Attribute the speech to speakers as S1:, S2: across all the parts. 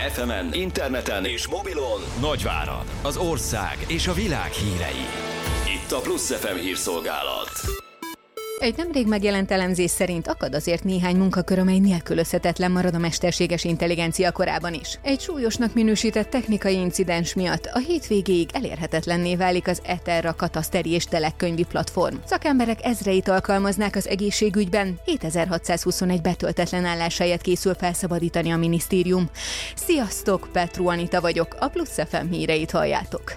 S1: FM-en, interneten és mobilon Nagyvárad, az ország és a világ hírei. Itt a Plusz FM hírszolgálat.
S2: Egy nemrég megjelent elemzés szerint akad azért néhány munkakör, amely nélkülözhetetlen marad a mesterséges intelligencia korában is. Egy súlyosnak minősített technikai incidens miatt a hétvégéig elérhetetlenné válik az Eterra kataszteri és telekkönyvi platform. Szakemberek ezreit alkalmaznák az egészségügyben, 7621 betöltetlen álláshelyet készül felszabadítani a minisztérium. Sziasztok, Petru Anita vagyok, a Plusz FM híreit halljátok.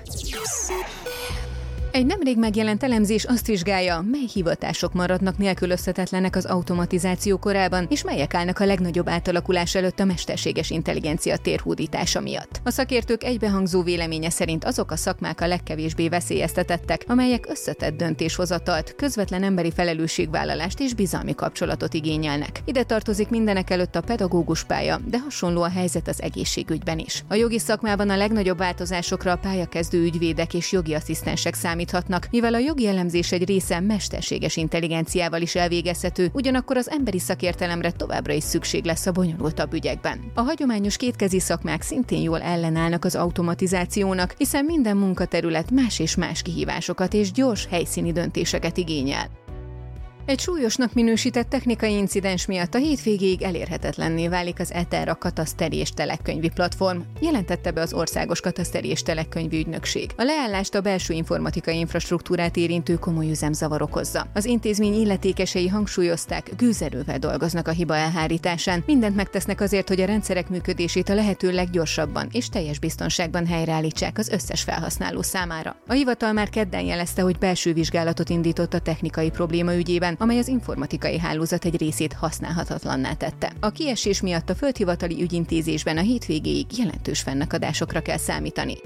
S2: Egy nemrég megjelent elemzés azt vizsgálja, mely hivatások maradnak nélkülözhetetlenek az automatizáció korában, és melyek állnak a legnagyobb átalakulás előtt a mesterséges intelligencia térhódítása miatt. A szakértők egybehangzó véleménye szerint azok a szakmák a legkevésbé veszélyeztetettek, amelyek összetett döntéshozatalt, közvetlen emberi felelősségvállalást és bizalmi kapcsolatot igényelnek. Ide tartozik mindenekelőtt a pedagógus pálya, de hasonló a helyzet az egészségügyben is. A jogi szakmában a legnagyobb változásokra a pályakezdő ügyvédek és jogi asszisztensek számíthatnak, mivel a jogi elemzés egy része mesterséges intelligenciával is elvégezhető, ugyanakkor az emberi szakértelemre továbbra is szükség lesz a bonyolultabb ügyekben. A hagyományos kétkezi szakmák szintén jól ellenállnak az automatizációnak, hiszen minden munkaterület más és más kihívásokat és gyors helyszíni döntéseket igényel. Egy súlyosnak minősített technikai incidens miatt a hétvégéig elérhetetlenné válik az Eterra kataszteri és telekkönyvi platform, jelentette be az Országos Kataszteri és Telekkönyvi Ügynökség. A leállást a belső informatikai infrastruktúrát érintő komoly üzemzavar okozza. Az intézmény illetékesei hangsúlyozták, gőzerővel dolgoznak a hiba elhárításán. Mindent megtesznek azért, hogy a rendszerek működését a lehető leggyorsabban és teljes biztonságban helyreállítsák az összes felhasználó számára. A hivatal már kedden jelezte, hogy belső vizsgálatot indított a technikai probléma ügyében, amely az informatikai hálózat egy részét használhatatlanná tette. A kiesés miatt a földhivatali ügyintézésben a hétvégéig jelentős fennakadásokra kell számítani.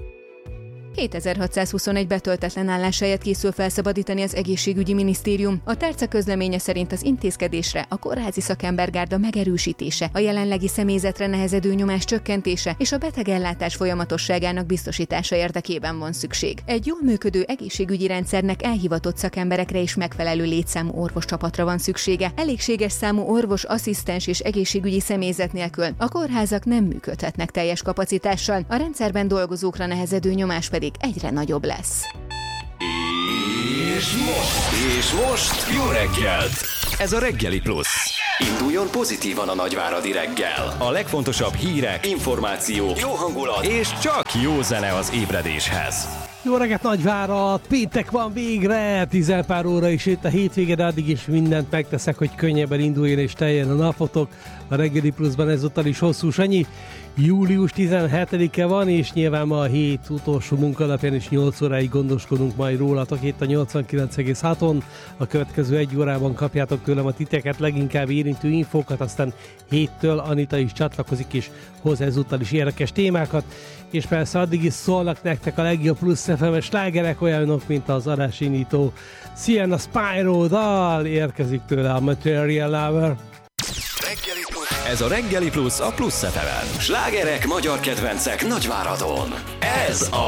S2: 7621 betöltetlen álláshelyet készül felszabadítani az egészségügyi minisztérium. A Terce közleménye szerint az intézkedésre a kórházi szakembergárda megerősítése, a jelenlegi személyzetre nehezedő nyomás csökkentése és a betegellátás folyamatosságának biztosítása érdekében van szükség. Egy jól működő egészségügyi rendszernek elhivatott szakemberekre és megfelelő létszámú orvoscsapatra van szüksége. Elégséges számú orvos, asszisztens és egészségügyi személyzet nélkül a kórházak nem működhetnek teljes kapacitással, a rendszerben dolgozókra nehezedő nyomás pedig egyre nagyobb lesz.
S1: És most jó reggelt! Ez a Reggeli Plusz. Induljon pozitívan a nagyváradi reggel. A legfontosabb hírek, információk, jó hangulat és csak jó zene az ébredéshez.
S3: Jó reggelt, Nagyvárad! Péntek van végre! 10 pár óra is itt a hétvége, de addig is mindent megteszek, hogy könnyebben induljon és teljen a napotok. A Reggeli Pluszban ezúttal is hosszú Sanyi. Július 17-e van, és nyilván ma a hét utolsó munkanapján is 8 óráig gondoskodunk majd rólatok itt a 89,6-on. A következő 1 órában kapjátok tőlem a titeket leginkább érintő infókat, aztán 7-től Anita is csatlakozik, és hoz ezúttal is érdekes témákat. És persze addig is szólnak nektek a legjobb Plusz FM-es slágerek, olyanok, mint az adásindító Sienna Spyro dal, érkezik tőle a Material Lover.
S1: Ez a Reggeli Plusz a Plusz FM-en. Slágerek, magyar kedvencek Nagyváradon. Ez a